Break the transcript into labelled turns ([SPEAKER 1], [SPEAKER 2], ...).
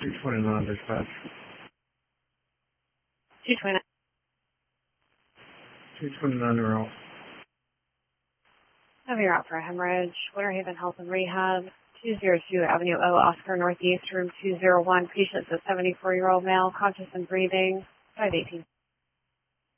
[SPEAKER 1] 229 dispatch.
[SPEAKER 2] 229.
[SPEAKER 1] 229 are out.
[SPEAKER 2] Have you out for a hemorrhage. Winter Haven Health and Rehab. 202 Avenue O, Oscar Northeast, room 201. Patient is a 74-year-old male, conscious and breathing. 518.